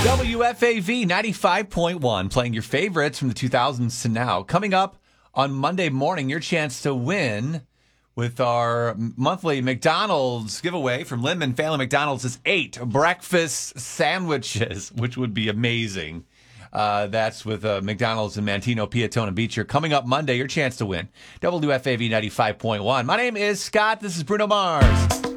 WFAV 95.1, playing your favorites from the 2000s to now. Coming up on Monday morning, your chance to win with our monthly McDonald's giveaway from Lindman Family McDonald's is 8 breakfast sandwiches, which would be amazing. That's with McDonald's in Manteno, Piatone, Beach. Coming up Monday, your chance to win. WFAV 95.1. My name is Scott. This is Bruno Mars.